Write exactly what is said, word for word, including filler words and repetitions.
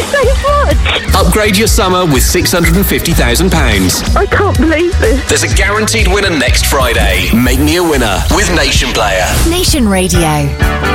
so much. Upgrade your summer with six hundred fifty thousand pounds. I can't believe this. There's a guaranteed winner next Friday. Make me a winner with Nation Player. Nation Radio.